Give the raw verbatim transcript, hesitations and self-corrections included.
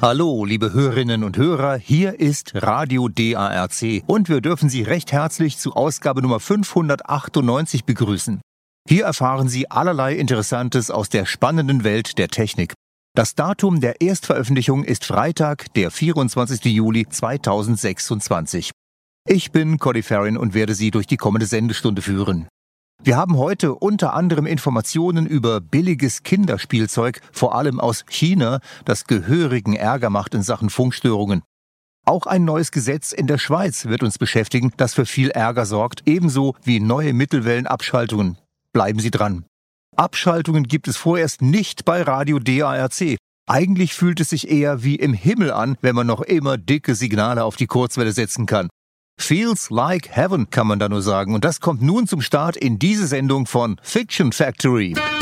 Hallo, liebe Hörerinnen und Hörer, hier ist Radio D A R C und wir dürfen Sie recht herzlich zu Ausgabe Nummer fünfhundertachtundneunzig begrüßen. Hier erfahren Sie allerlei Interessantes aus der spannenden Welt der Technik. Das Datum der Erstveröffentlichung ist Freitag, der vierundzwanzigsten Juli zweitausendsechsundzwanzig. Ich bin Cody Farrin und werde Sie durch die kommende Sendestunde führen. Wir haben heute unter anderem Informationen über billiges Kinderspielzeug, vor allem aus China, das gehörigen Ärger macht in Sachen Funkstörungen. Auch ein neues Gesetz in der Schweiz wird uns beschäftigen, das für viel Ärger sorgt, ebenso wie neue Mittelwellenabschaltungen. Bleiben Sie dran. Abschaltungen gibt es vorerst nicht bei Radio D A R C. Eigentlich fühlt es sich eher wie im Himmel an, wenn man noch immer dicke Signale auf die Kurzwelle setzen kann. Feels like heaven, kann man da nur sagen. Und das kommt nun zum Start in diese Sendung von Fiction Factory.